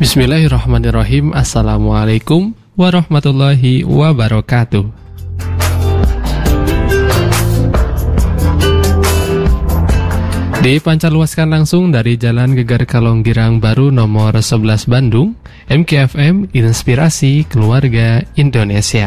Bismillahirrahmanirrahim. Assalamualaikum warahmatullahi wabarakatuh. Dipancarluaskan langsung dari Jalan Gegar Kalong Girang Baru nomor 11 Bandung, MKFM Inspirasi Keluarga Indonesia.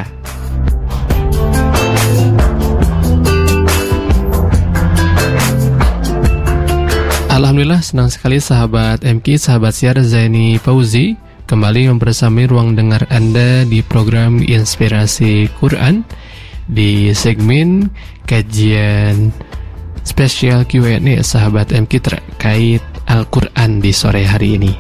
Alhamdulillah, senang sekali sahabat MK, sahabat siar Zaini Fauzi kembali membersami ruang dengar Anda di program Inspirasi Quran di segmen kajian spesial Q&A sahabat MK terkait Al-Quran di sore hari ini.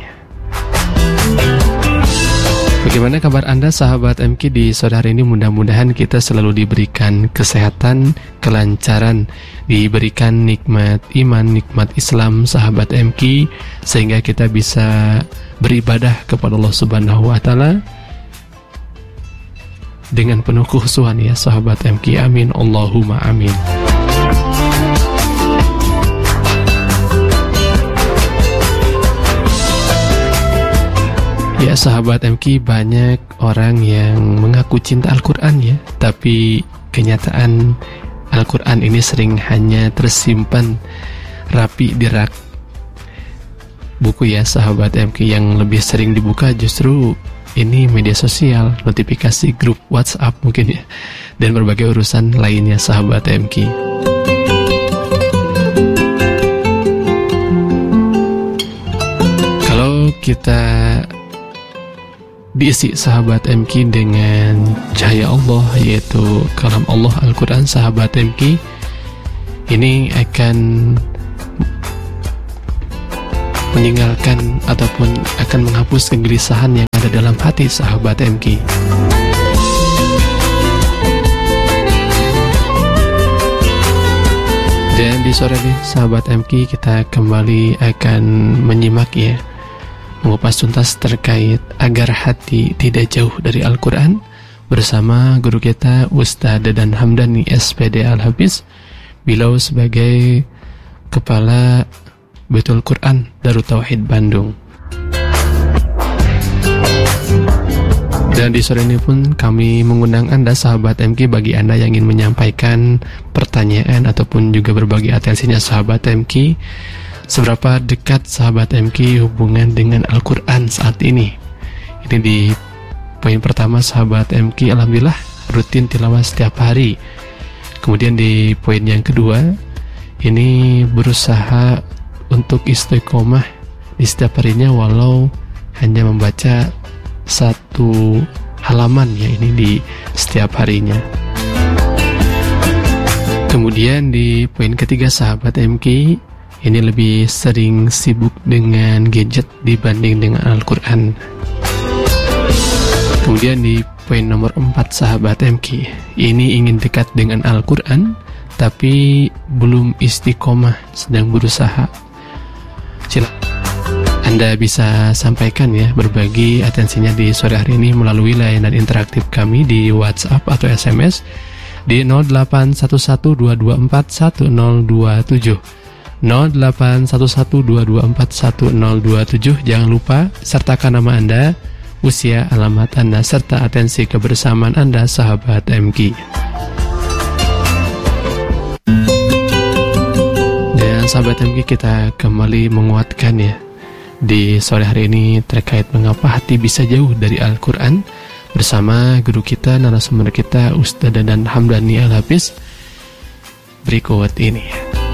Bagaimana kabar Anda sahabat MK di sore hari ini? Mudah-mudahan kita selalu diberikan kesehatan, kelancaran, diberikan nikmat iman, nikmat Islam sahabat MK, sehingga kita bisa beribadah kepada Allah Subhanahu wa Ta'ala dengan penuh kekhusyuan ya sahabat MK. Amin Allahumma amin. Ya sahabat MK, banyak orang yang mengaku cinta Al-Quran ya, tapi kenyataan Al-Quran ini sering hanya tersimpan rapi di rak buku ya sahabat MK. Yang lebih sering dibuka justru ini media sosial, notifikasi grup WhatsApp mungkin ya, dan berbagai urusan lainnya sahabat MK. Kalau kita diisi sahabat MK dengan cahaya Allah, yaitu kalam Allah Al-Quran sahabat MK, ini akan meninggalkan ataupun akan menghapus kegelisahan yang ada dalam hati sahabat MK. Dan di sore ini sahabat MK kita kembali akan menyimak ya, mengupas tuntas terkait agar hati tidak jauh dari Al-Quran bersama guru kita Ustaz Dadan Hamdani SPD Al-Hafiz, beliau sebagai Kepala Baitul Quran Darut Tauhid Bandung. Dan di sore ini pun kami mengundang Anda sahabat MK, bagi Anda yang ingin menyampaikan pertanyaan ataupun juga berbagi atensinya sahabat MK, seberapa dekat sahabat MK hubungan dengan Al-Quran saat ini? Ini di poin pertama sahabat MK, alhamdulillah rutin tilawah setiap hari. Kemudian di poin yang kedua, ini berusaha untuk istiqomah di setiap harinya walau hanya membaca satu halaman ya, ini di setiap harinya. Kemudian di poin ketiga sahabat MK, ini lebih sering sibuk dengan gadget dibanding dengan Al-Quran. Kemudian di poin nomor 4 sahabat MK, ini ingin dekat dengan Al-Quran tapi belum istiqomah, sedang berusaha. Silakan Anda bisa sampaikan ya, berbagi atensinya di sore hari ini melalui layanan interaktif kami di WhatsApp atau SMS di 081122410027. 081122410027. Jangan lupa sertakan nama Anda, usia, alamat Anda, serta atensi kebersamaan Anda sahabat MK. Dan sahabat MK, kita kembali menguatkan ya di sore hari ini terkait mengapa hati bisa jauh dari Al-Quran bersama guru kita, narasumber kita Ustaz Dadan Hamdani Al-Hafiz berikut ini.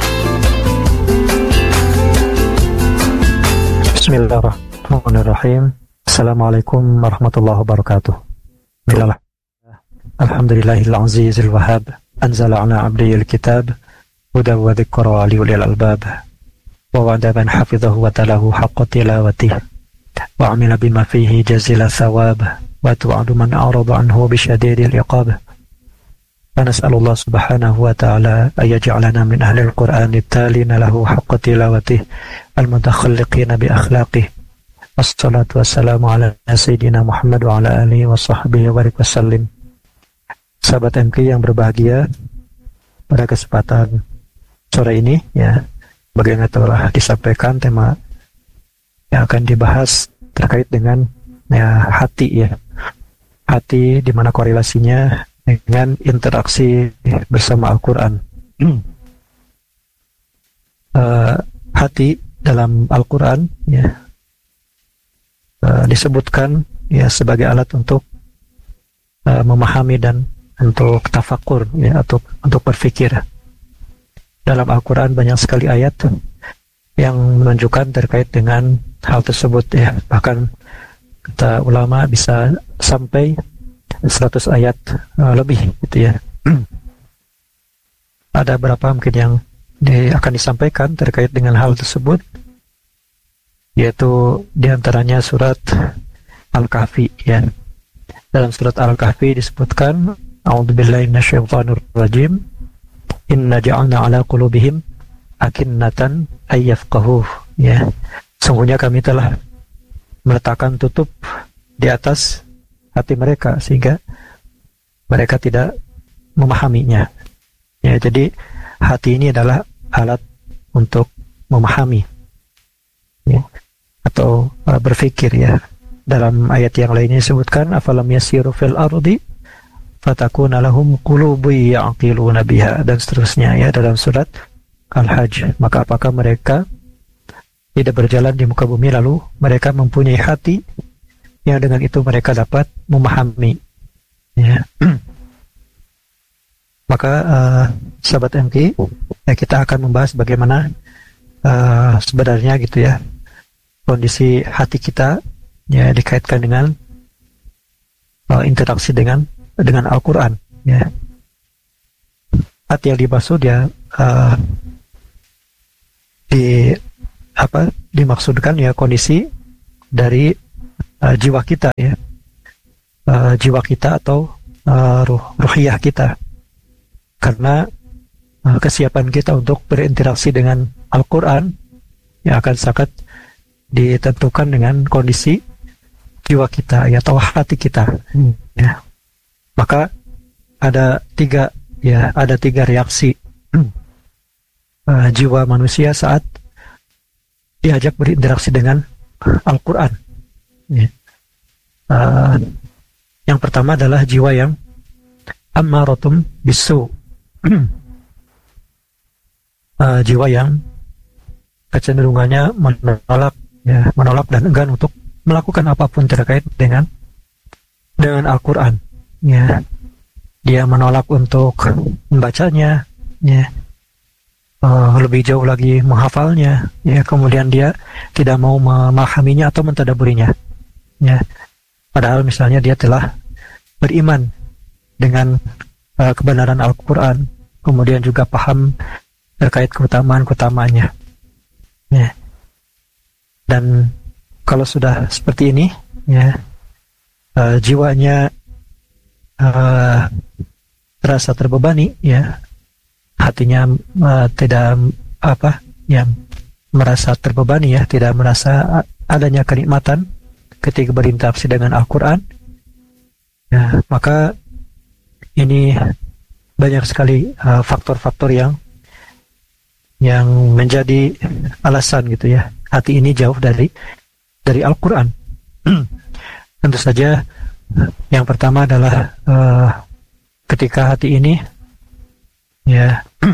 Bismillahirrahmanirrahim. Assalamualaikum warahmatullahi wabarakatuh. Alhamdulillahil azizil wahhab, anzala ala abdiyil kitab huda wa dzikra liulil albab, wa wa'ada man hafizahu wa talahu haqqa tilawatih, wa amila bima fihi jazila thawab, wa tu'adu man a'rada anhu bisyadidil iqab. فنسأل الله سبحانه وتعالى أن يجعلنا من أهل القرآن التالين له حق تلاوته المتخلقين بأخلاقه. والصلاة والسلام على سيدنا Muhammad wa ala alihi wa sahbihi wa barik wasallim. Sahabat MK yang berbahagia, pada kesempatan sore ini ya, bagaimana telah disampaikan tema yang akan dibahas terkait dengan hati ya. Hati di mana korelasinya dengan interaksi bersama Al-Quran. Hati dalam Al-Quran ya disebutkan ya sebagai alat untuk memahami dan untuk tafakur ya, untuk berpikir. Dalam Al-Quran banyak sekali ayat yang menunjukkan terkait dengan hal tersebut ya. Bahkan kata ulama bisa sampai 100 ayat lebih gitu ya. Ada berapa mungkin yang akan disampaikan terkait dengan hal tersebut, yaitu diantaranya surat Al-Kahfi ya. Dalam surat Al-Kahfi disebutkan, A'udzubillahi minasyaitonir rajim, inna ja'alna ala qulubihim akinnatan ayyafqahuh ya. Sungguhnya kami telah meletakkan tutup di atas hati mereka sehingga mereka tidak memahaminya ya. Jadi hati ini adalah alat untuk memahami ya, atau berpikir ya. Dalam ayat yang lainnya disebutkan, afalam yasiru fil ardi fatakuna lahum qulubun ya'qiluna biha, dan seterusnya ya, dalam surat Al-Hajj. Maka apakah mereka tidak berjalan di muka bumi lalu mereka mempunyai hati yang dengan itu mereka dapat memahami ya. Maka sahabat MK ya, kita akan membahas bagaimana sebenarnya gitu ya kondisi hati kita ya dikaitkan dengan interaksi dengan Al-Quran ya. Hati yang dimaksud ya dimaksudkan ya kondisi dari jiwa kita ya, jiwa kita atau ruhiyah kita, karena kesiapan kita untuk berinteraksi dengan Al-Quran yang akan sangat ditentukan dengan kondisi jiwa kita ya, atau hati kita ya. Maka ada tiga reaksi jiwa manusia saat diajak berinteraksi dengan Al-Quran ya. Yang pertama adalah jiwa yang ammaratum bisu, jiwa yang kecenderungannya menolak dan enggan untuk melakukan apapun terkait dengan Al-Quran ya. Dia menolak untuk membacanya ya, lebih jauh lagi menghafalnya ya, kemudian dia tidak mau memahaminya atau mentadaburinya ya. Padahal misalnya dia telah beriman dengan kebenaran Al-Quran, kemudian juga paham terkait keutamaan-keutamaannya ya. Dan kalau sudah seperti ini ya, jiwanya terasa terbebani ya, hatinya tidak merasa terbebani ya, tidak merasa adanya kenikmatan ketika berinteraksi dengan Al-Quran ya. Maka ini banyak sekali faktor-faktor yang menjadi alasan gitu ya, hati ini jauh dari Al-Quran. Tentu saja yang pertama adalah ketika hati ini ya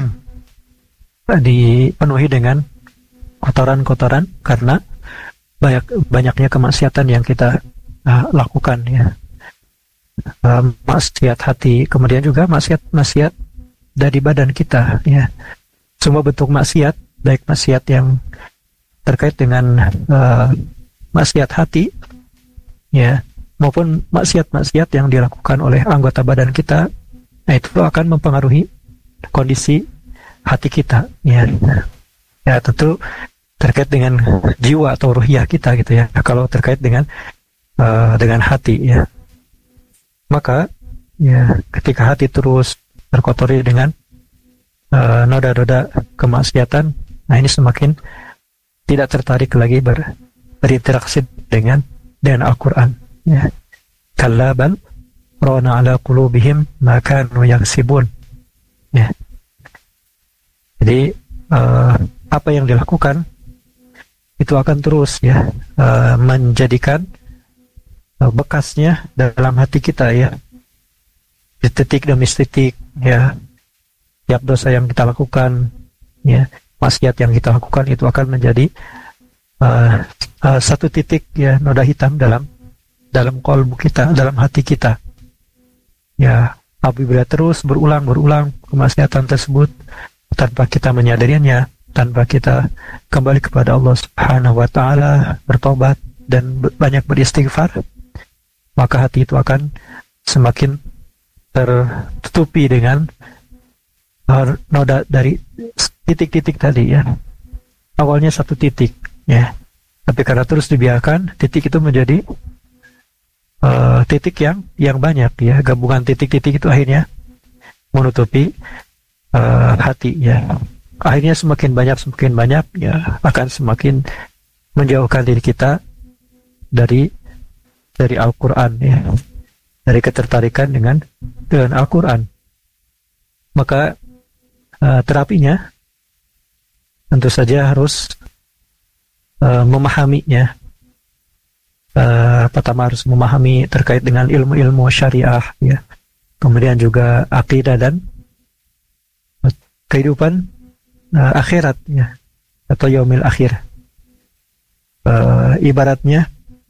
dipenuhi dengan kotoran-kotoran karena banyaknya kemaksiatan yang kita lakukan ya. Maksiat hati, kemudian juga maksiat dari badan kita ya. Semua bentuk maksiat, baik maksiat yang terkait dengan maksiat hati ya, maupun maksiat-maksiat yang dilakukan oleh anggota badan kita, nah itu akan mempengaruhi kondisi hati kita ya. Ya tentu terkait dengan jiwa atau ruhiyah kita gitu ya. Kalau terkait dengan hati ya, maka ya ketika hati terus terkotori dengan noda-noda kemaksiatan, nah ini semakin tidak tertarik lagi berinteraksi dengan Al-Quran ya. Kalla bal rana ala qulubihim ma kanu yaksibun ya. Jadi apa yang dilakukan itu akan terus ya menjadikan bekasnya dalam hati kita ya, titik demi titik ya. Tiap dosa yang kita lakukan ya, maksiat yang kita lakukan itu akan menjadi satu titik ya, noda hitam dalam qalbu kita, dalam hati kita ya. Apabila terus berulang kemaksiatan tersebut tanpa kita menyadarinya, tanpa kita kembali kepada Allah Subhanahu wa taala, bertobat dan banyak beristighfar, maka hati itu akan semakin tertutupi dengan noda dari titik-titik tadi ya. Awalnya satu titik ya, tapi karena terus dibiarkan, titik itu menjadi titik yang banyak ya. Gabungan titik-titik itu akhirnya menutupi hati ya. Akhirnya semakin banyak ya, akan semakin menjauhkan diri kita dari Al-Quran ya, dari ketertarikan dengan Al-Quran. Maka terapinya tentu saja harus memahaminya. Pertama harus memahami terkait dengan ilmu-ilmu syariah ya, kemudian juga akidah dan kehidupan akhirat ya, atau yaumil akhir. Ibaratnya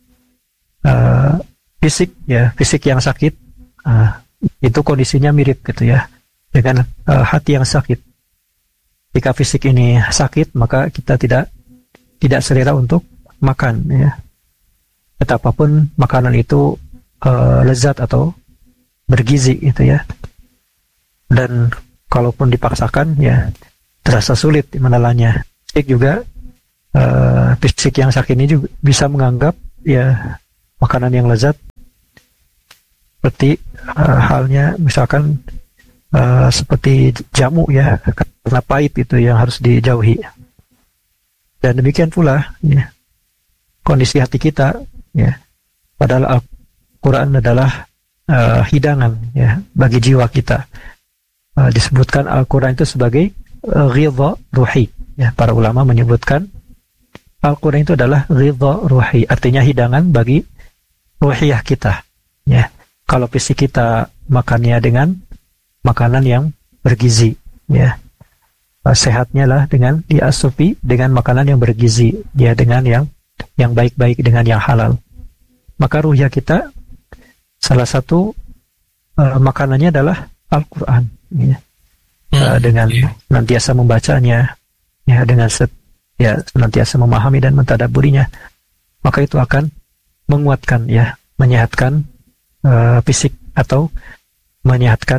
fisik ya, fisik yang sakit itu kondisinya mirip gitu ya dengan hati yang sakit. Jika fisik ini sakit, maka kita tidak selera untuk makan ya. Betapapun makanan itu lezat atau bergizi gitu ya. Dan kalaupun dipaksakan ya terasa sulit menelannya. Fisik yang sakit ini juga bisa menganggap ya makanan yang lezat seperti halnya misalkan seperti jamu ya, karena pahit itu yang harus dijauhi. Dan demikian pula ya, kondisi hati kita ya, padahal Al-Quran adalah hidangan ya bagi jiwa kita. Disebutkan Al-Quran itu sebagai ghidha ruhi ya. Para ulama menyebutkan Al-Quran itu adalah ghidha ruhi, artinya hidangan bagi ruhiyah kita ya. Kalau fisik kita makannya dengan makanan yang bergizi ya, sehatnya lah dengan diasupi dengan makanan yang bergizi ya, dengan yang baik-baik, dengan yang halal. Maka ruhiyah kita salah satu makanannya adalah Al-Quran ya. Dengan senantiasa membacanya ya, dengan senantiasa memahami dan mentadabburinya, maka itu akan menguatkan ya, menyehatkan fisik atau menyehatkan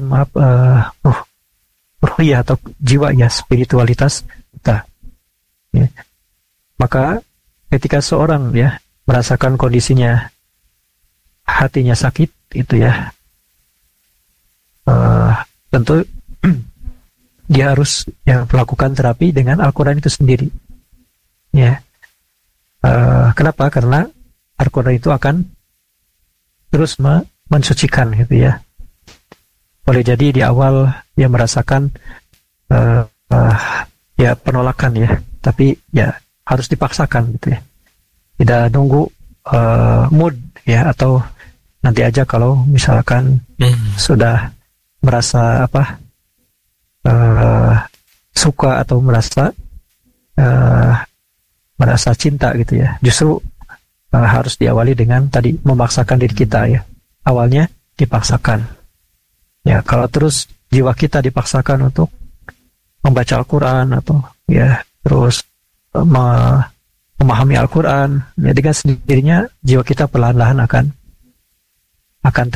ruhiyah atau jiwa ya, spiritualitas kita ya. Maka ketika seorang ya merasakan kondisinya hatinya sakit itu ya, tentu dia harus ya melakukan terapi dengan Al-Quran itu sendiri ya. Kenapa? Karena Al-Quran itu akan terus mensucikan gitu ya. Boleh jadi di awal dia merasakan ya penolakan ya, tapi ya harus dipaksakan gitu ya. Tidak nunggu mood ya, atau nanti aja kalau misalkan sudah merasa suka atau merasa cinta gitu ya. Justru harus diawali dengan tadi memaksakan diri kita ya. Awalnya dipaksakan. Ya, kalau terus jiwa kita dipaksakan untuk membaca Al-Quran atau ya terus memahami Al-Quran, ya dengan sendirinya jiwa kita perlahan-lahan akan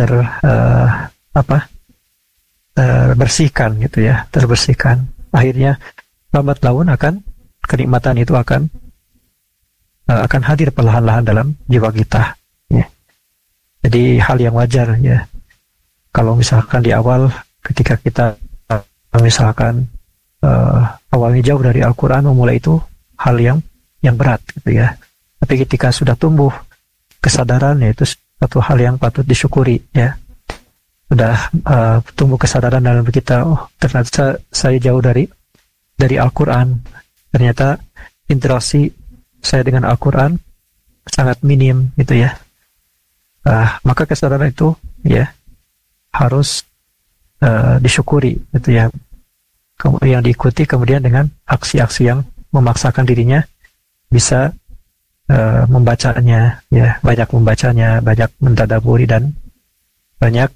terbersihkan gitu ya, terbersihkan. Akhirnya lambat laun kenikmatan itu akan hadir perlahan-lahan dalam jiwa kita ya. Jadi hal yang wajar ya, kalau misalkan di awal ketika kita misalkan awalnya jauh dari Al-Quran, memulai itu hal yang berat gitu ya. Tapi ketika sudah tumbuh kesadaran, ya itu satu hal yang patut disyukuri ya. Sudah tumbuh kesadaran dalam kita, oh ternyata saya jauh dari Al-Quran. Ternyata interaksi saya dengan Al-Quran sangat minim gitu ya. Maka kesadaran itu ya harus disyukuri gitu ya, yang diikuti kemudian dengan aksi-aksi yang memaksakan dirinya bisa membacanya ya, banyak membacanya, banyak mentadaburi dan banyak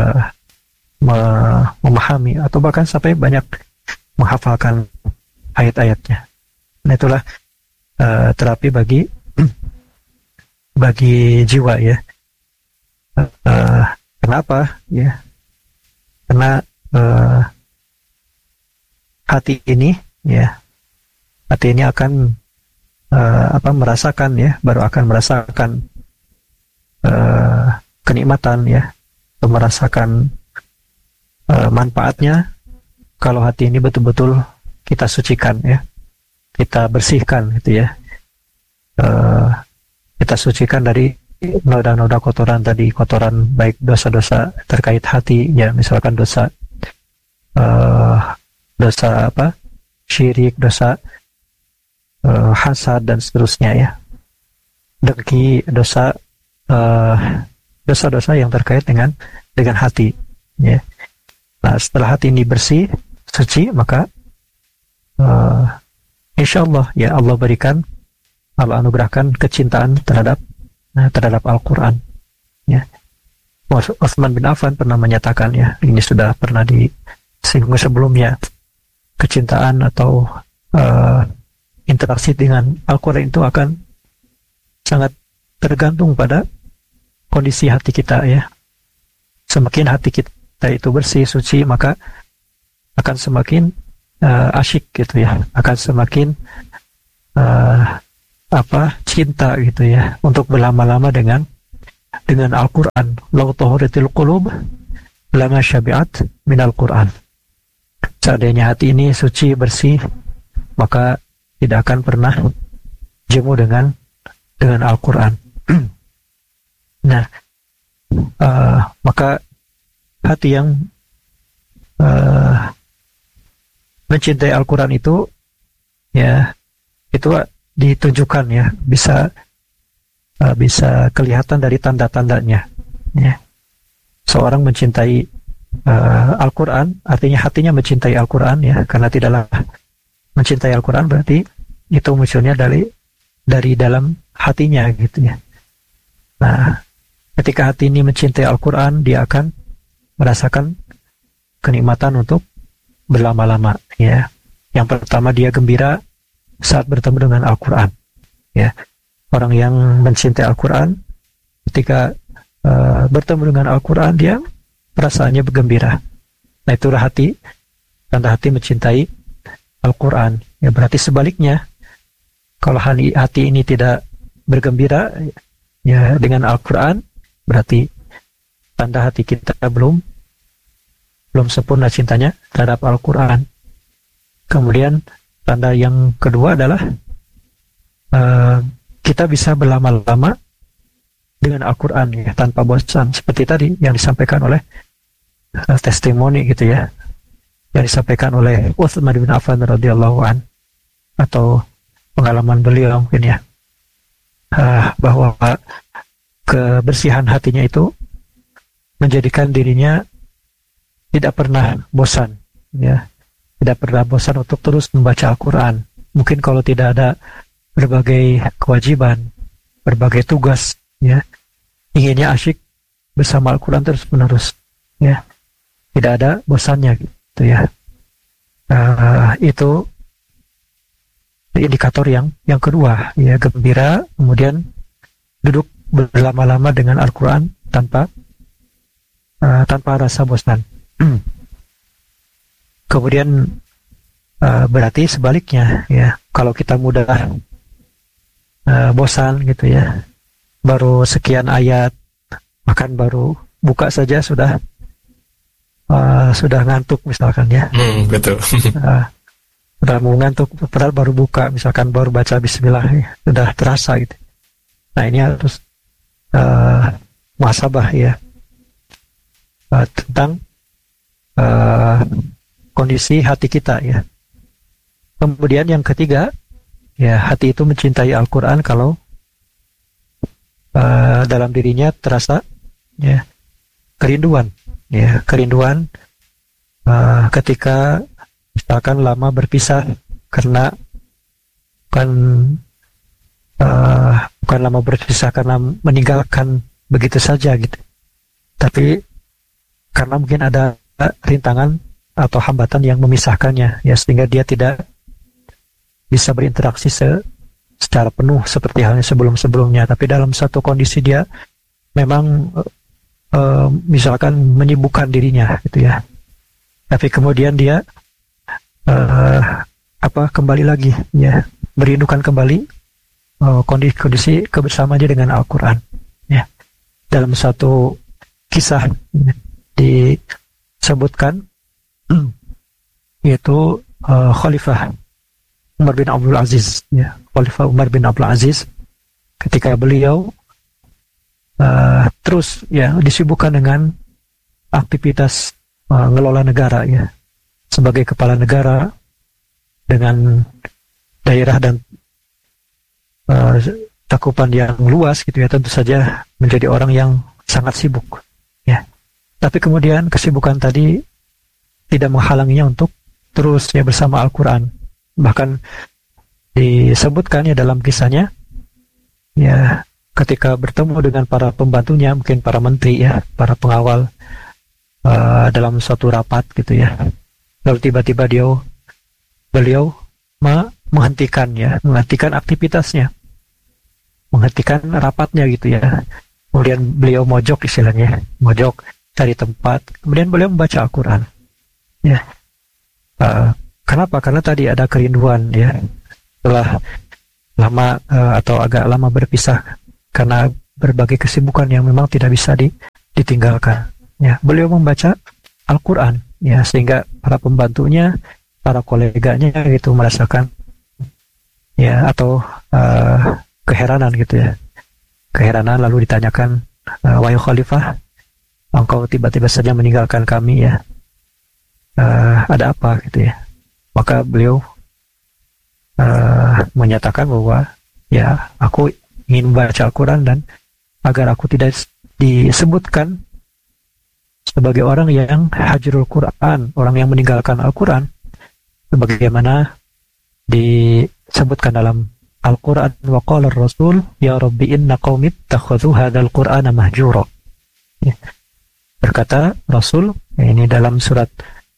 memahami atau bahkan sampai banyak menghafalkan ayat-ayatnya. Nah, itulah terapi bagi jiwa ya. Kenapa ya? Karena hati ini akan merasakan ya, baru akan merasakan kenikmatan ya, atau merasakan manfaatnya kalau hati ini betul-betul kita sucikan ya, kita bersihkan gitu ya, kita sucikan dari noda-noda kotoran tadi, kotoran baik dosa-dosa terkait hati ya, misalkan dosa syirik, dosa hasad dan seterusnya ya, dengki, dosa-dosa yang terkait dengan hati ya. Nah, setelah hati ini bersih, suci, maka insya Allah ya, Allah anugerahkan kecintaan terhadap Al-Quran ya. Utsman bin Affan pernah menyatakan ya, ini sudah pernah disinggung sebelumnya, kecintaan atau interaksi dengan Al-Quran itu akan sangat tergantung pada kondisi hati kita ya. Semakin hati kita itu bersih, suci, maka akan semakin asyik gitu ya, akan semakin cinta gitu ya, untuk berlama-lama dengan Al-Quran. Lau tahuratil qulub lama syabi'at minal Quran. Seandainya hati ini suci, bersih, maka tidak akan pernah jemu dengan Al-Quran. Nah, maka hati yang mencintai Al-Quran itu ya, itu ditunjukkan ya, bisa kelihatan dari tanda-tandanya ya. Seorang mencintai Al-Quran, artinya hatinya mencintai Al-Quran ya, karena tidaklah mencintai Al-Quran berarti itu munculnya dari dalam hatinya gitu ya. Nah, ketika hati ini mencintai Al-Quran, dia akan merasakan kenikmatan untuk berlama-lama ya. Yang pertama, dia gembira saat bertemu dengan Al-Quran ya. Orang yang mencintai Al-Quran ketika bertemu dengan Al-Quran, dia perasaannya bergembira. Nah, itulah tanda hati mencintai Al-Quran ya. Berarti sebaliknya, kalau hati ini tidak bergembira ya dengan Al-Quran, berarti tanda hati kita belum sempurna cintanya terhadap Al-Quran. Kemudian tanda yang kedua adalah kita bisa berlama-lama dengan Al-Quran ya, tanpa bosan, seperti tadi yang disampaikan oleh testimoni gitu ya, yang disampaikan oleh Utsman bin Affan radhiyallahu an, atau pengalaman beliau mungkin ya, bahwa kebersihan hatinya itu menjadikan dirinya tidak pernah bosan ya, tidak pernah bosan untuk terus membaca Al-Quran. Mungkin kalau tidak ada berbagai kewajiban, berbagai tugas ya, inginnya asyik bersama Al-Quran terus-menerus ya, tidak ada bosannya gitu ya. Itu indikator yang kedua ya, gembira, kemudian duduk berlama-lama dengan Al-Quran tanpa rasa bosan. Kemudian berarti sebaliknya ya, kalau kita mudah bosan gitu ya, baru sekian ayat, bahkan baru buka saja sudah ngantuk misalkan ya. Betul. Sudah mau ngantuk, padahal baru buka, misalkan baru baca Bismillah ya, sudah terasa gitu. Nah, ini harus muhasabah ya, tentang kondisi hati kita ya. Kemudian yang ketiga Ya, hati itu mencintai Al-Quran kalau dalam dirinya terasa ya kerinduan, ketika misalkan lama berpisah karena bukan bukan lama berpisah karena meninggalkan begitu saja gitu, tapi karena mungkin ada rintangan atau hambatan yang memisahkannya, ya sehingga dia tidak bisa berinteraksi secara penuh seperti halnya sebelum-sebelumnya. Tapi dalam satu kondisi dia memang misalkan menyibukkan dirinya gitu ya, tapi kemudian dia kembali lagi ya, merindukan kembali kondisi kebersamaannya dengan Al-Quran ya. Dalam satu kisah disebutkan yaitu Khalifah Umar bin Abdul Aziz ya, Khalifah Umar bin Abdul Aziz ketika beliau terus ya disibukkan dengan aktivitas ngelola negara ya, sebagai kepala negara dengan daerah dan cakupan yang luas gitu ya, tentu saja menjadi orang yang sangat sibuk ya. Tapi kemudian kesibukan tadi tidak menghalanginya untuk terus ya bersama Al-Quran. Bahkan disebutkan ya dalam kisahnya ya, ketika bertemu dengan para pembantunya, mungkin para menteri ya, para pengawal dalam suatu rapat gitu ya, lalu tiba-tiba beliau menghentikan aktivitasnya, menghentikan rapatnya gitu ya. Kemudian beliau mojok, istilahnya mojok, cari tempat, kemudian beliau membaca Al-Quran ya. Kenapa? Karena tadi ada kerinduan ya, setelah lama atau agak lama berpisah karena berbagai kesibukan yang memang tidak bisa ditinggalkan ya. Beliau membaca Al-Quran ya, sehingga para pembantunya, para koleganya gitu merasakan ya, atau keheranan gitu ya, keheranan. Lalu ditanyakan, wahai Khalifah, engkau tiba-tiba saja meninggalkan kami ya, ada apa gitu ya. Maka beliau menyatakan bahwa ya, aku ingin membaca Al-Quran, dan agar aku tidak disebutkan sebagai orang yang hajrul Quran, orang yang meninggalkan Al-Quran, sebagaimana disebutkan dalam Al-Quran, wa qala ar-rasul ya rabbi inna qaumi ittakhadhu hadzal qur'ana mahjura ya. Berkata Rasul, ini dalam surat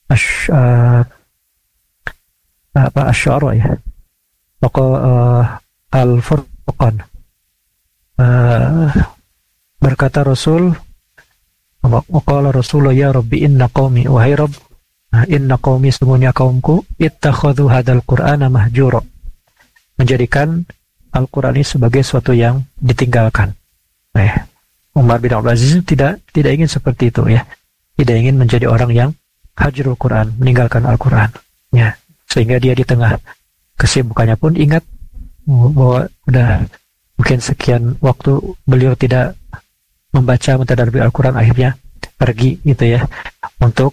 Asy-Syu'ara ya, Al-Furqan, berkata Rasul, wa qala rasul ya rabbi inna qaumi, wahai Rabb, inna qaumi, sungguhnya kaumku, ittakhadhu hadzal qur'ana mahjura, menjadikan Al-Quran ini sebagai suatu yang ditinggalkan. Umar bin Abdul Aziz tidak ingin seperti itu ya, tidak ingin menjadi orang yang hajrul Quran, meninggalkan Al-Quran ya. Sehingga dia di tengah kesibukannya pun ingat bahwa udah mungkin sekian waktu beliau tidak membaca, mentadabburi Al-Quran, akhirnya pergi gitu ya, untuk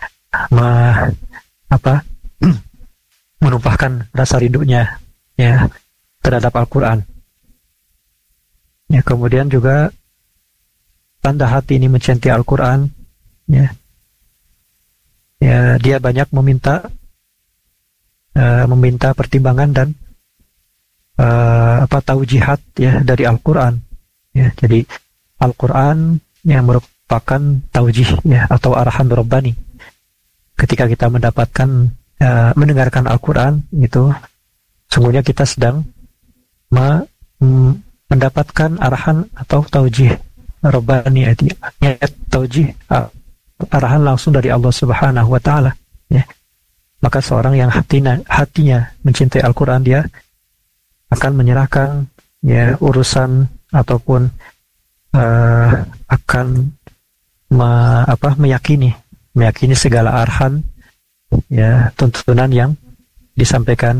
menumpahkan rasa rindunya ya terhadap Al-Quran ya. Kemudian juga tanda hati ini mencintai Al-Quran ya, dia banyak meminta pertimbangan dan taujihat ya dari Al-Quran ya. Jadi Al-Quran yang merupakan taujih ya, atau arahan Rabbani. Ketika kita mendengarkan Al-Quran itu, sungguhnya kita sedang mendapatkan arahan atau taujih Rabbani, taujih, arahan langsung dari Allah Subhanahu wa Ta'ala ya. Maka seorang yang hatinya mencintai Al-Quran, dia akan menyerahkan ya urusan ataupun akan meyakini segala arahan ya, tuntunan yang disampaikan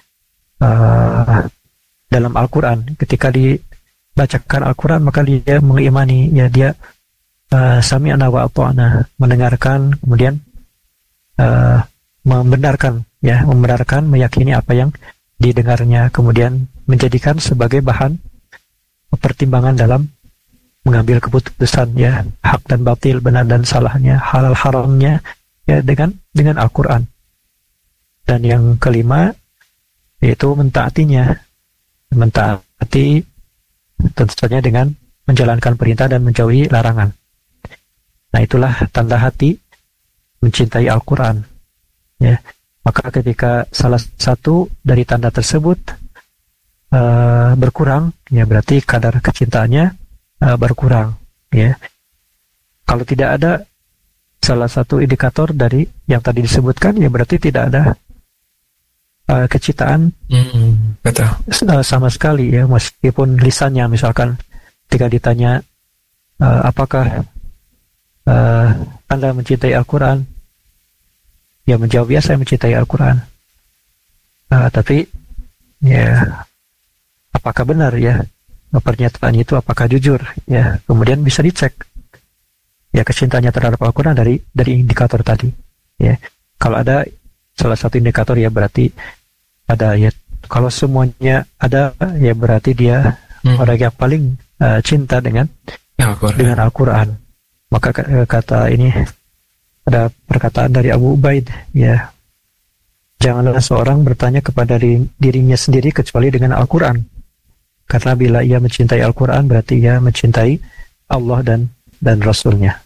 dalam Al-Quran. Ketika dibacakan Al-Quran, maka dia mengimani ya, dia sami'na wa ata'na, mendengarkan, kemudian membenarkan, meyakini apa yang didengarnya, kemudian menjadikan sebagai bahan pertimbangan dalam mengambil keputusan, ya, hak dan batil, benar dan salahnya, halal haramnya, ya, dengan Al-Quran. Dan yang kelima yaitu mentaatinya, mentaati tentu saja dengan menjalankan perintah dan menjauhi larangan. Nah, itulah tanda hati mencintai Al-Quran, ya. Maka ketika salah satu dari tanda tersebut berkurang, ya, berarti kadar kecintaannya berkurang, ya. Kalau tidak ada salah satu indikator dari yang tadi disebutkan, ya berarti tidak ada kecintaan betul. Sama sekali, ya, meskipun lisannya misalkan ketika ditanya apakah Anda mencintai Al-Quran, ya menjawab, ya saya mencintai Al-Quran, tapi ya apakah benar, ya, pernyataan itu apakah jujur, ya, kemudian bisa dicek, ya, kecintaannya terhadap Al-Quran dari indikator tadi, ya. Kalau ada salah satu indikator, ya berarti ada, ya. Kalau semuanya ada, ya berarti dia orang yang paling cinta dengan Al-Quran. Maka kata ini, ada perkataan dari Abu Ubaid, ya, janganlah seorang bertanya kepada dirinya sendiri kecuali dengan Al-Quran, karena bila ia mencintai Al-Quran berarti ia mencintai Allah dan Rasul-Nya.